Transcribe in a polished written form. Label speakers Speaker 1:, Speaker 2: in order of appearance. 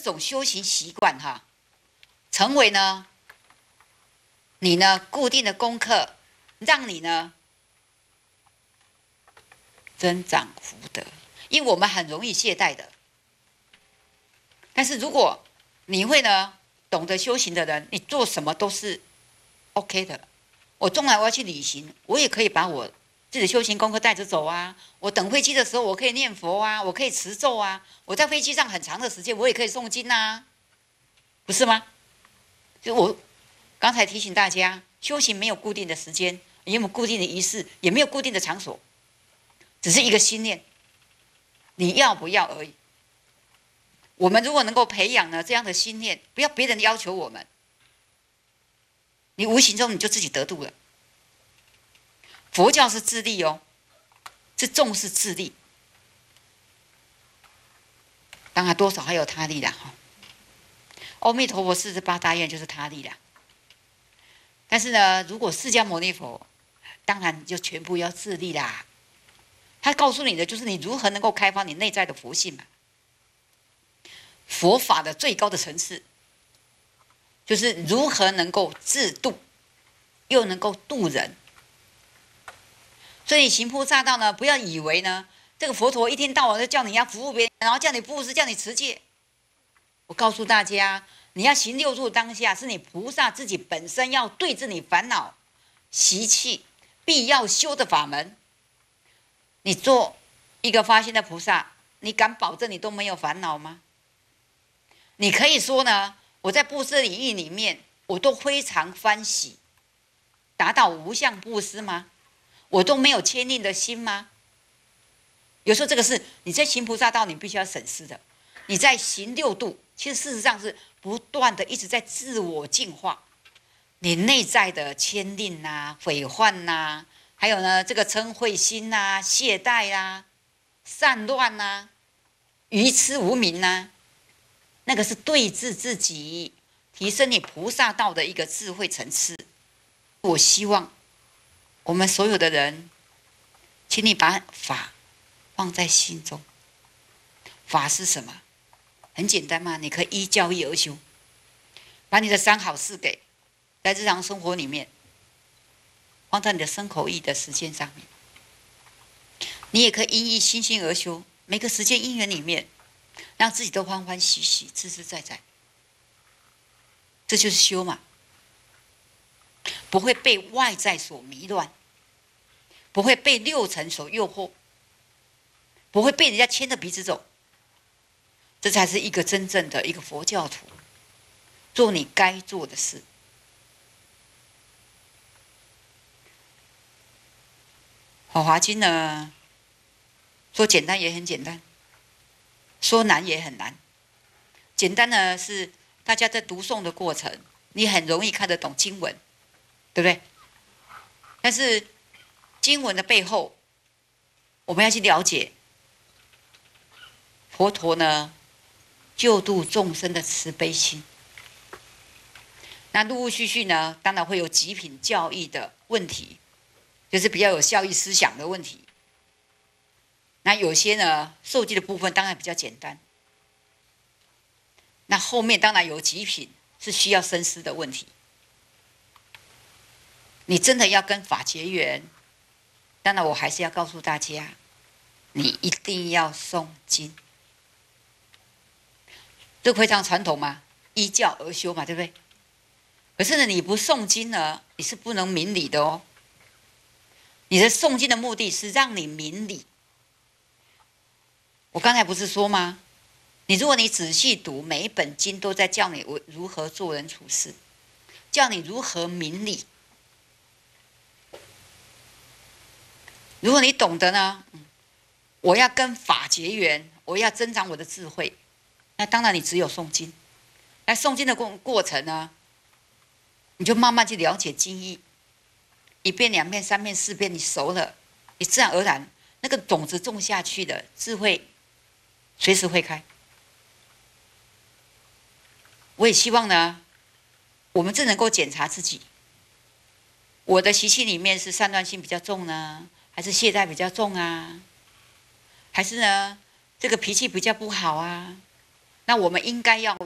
Speaker 1: 种修行习惯哈，成为呢你呢固定的功课，让你呢增长福德。因为我们很容易懈怠的，但是如果你会呢懂得修行的人，你做什么都是 OK 的。我将来我要去旅行，我也可以把我自己的修行功课带着走啊。我等飞机的时候，我可以念佛啊，我可以持咒啊。我在飞机上很长的时间，我也可以诵经啊，不是吗？就我刚才提醒大家，修行没有固定的时间，也没有固定的仪式，也没有固定的场所，只是一个心念，你要不要而已。我们如果能够培养呢这样的心念，不要别人要求我们，你无形中你就自己得度了。佛教是自利哦，是重视自利，当然多少还有他利啦哈。阿弥陀佛48大愿就是他利啦。但是呢，如果释迦牟尼佛，当然就全部要自利啦。他告诉你的就是你如何能够开发你内在的佛性嘛。佛法的最高的层次，就是如何能够自度，又能够度人。所以行菩萨道呢，不要以为呢，这个佛陀一天到晚就叫你要服务别人，然后叫你布施，叫你持戒。我告诉大家，你要行六度当下，是你菩萨自己本身要对治你烦恼、习气必要修的法门。你做一个发心的菩萨，你敢保证你都没有烦恼吗？你可以说呢，我在布施领域里面，我都非常欢喜，达到无相布施吗？我都没有牵念的心吗？有时候这个是你在行菩萨道，你必须要审视的。你在行六度，其实事实上是不断的一直在自我净化你内在的牵念呐、毁患呐，还有呢这个嗔恚心呐、懈怠啦、散乱呐、愚痴无明呐，那个是对治自己，提升你菩萨道的一个智慧层次。我希望我们所有的人，请你把法放在心中。法是什么？很简单嘛，你可以依教义而修，把你的三好四给在日常生活里面放在你的身口意的实践上面。你也可以因依心性而修，每个时间因缘里面，让自己都欢欢喜喜、自自在在。这就是修嘛，不会被外在所迷乱，不会被六尘所诱惑，不会被人家牵着鼻子走。这才是一个真正的一个佛教徒，做你该做的事。《法华经》呢，说简单也很简单，说难也很难。简单呢是大家在读诵的过程，你很容易看得懂经文，对不对？但是经文的背后，我们要去了解佛陀呢救度众生的慈悲心。那陆陆续续呢，当然会有极品教义的问题，就是比较有教义思想的问题。那有些呢，受记的部分当然比较简单。那后面当然有极品是需要深思的问题。你真的要跟法结缘，当然我还是要告诉大家，你一定要诵经。这非常传统嘛，依教而修嘛，对不对？可是呢，你不诵经呢，你是不能明理的哦。你的诵经的目的是让你明理。我刚才不是说吗？如果你仔细读，每一本经都在教你如何做人处事，叫你如何明理。如果你懂得呢，我要跟法结缘，我要增长我的智慧，那当然你只有诵经。那诵经的过程呢，你就慢慢去了解经义，一遍、两遍、三遍、四遍，你熟了，你自然而然那个种子种下去的智慧，随时会开。我也希望呢，我们真能够检查自己，我的习气里面是散乱心比较重呢，还是懈怠比较重啊？还是呢，这个脾气比较不好啊？ 那我们应该要